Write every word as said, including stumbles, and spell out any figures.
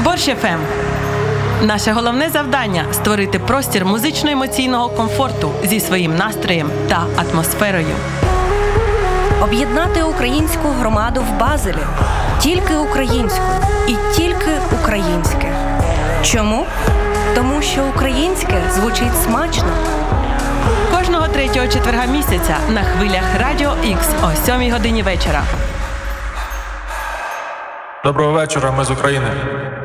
Борщ еф ем. Наше головне завдання – створити простір музично-емоційного комфорту зі своїм настроєм та атмосферою. Об'єднати українську громаду в Базелі. Тільки українською і тільки українське. Чому? Тому що українське звучить смачно. Кожного третього четверга місяця на хвилях Радіо Ікс о сьомій годині вечора. Доброго вечора, ми з України.